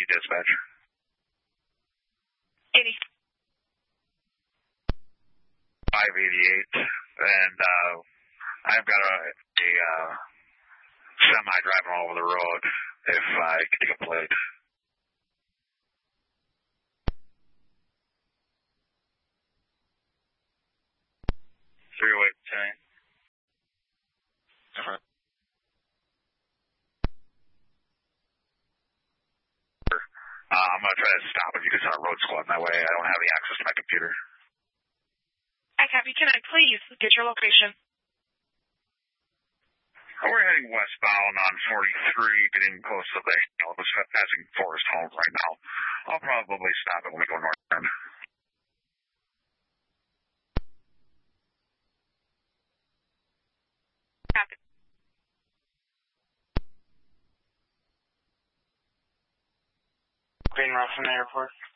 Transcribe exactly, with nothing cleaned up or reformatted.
dispatch. eighty. five eighty-eight, and uh, I've got a, a uh, semi driving all over the road if I could take a plate. three oh eight ten. Uh-huh. Uh, I'm going to try to stop if you can send a road squad that way. I don't have any access to my computer. I copy. Can I please get your location? We're heading westbound on forty-three, getting close to the hill. It's passing Forest Home right now. I'll probably stop it when we go northbound. Copy. Green Rock from the airport.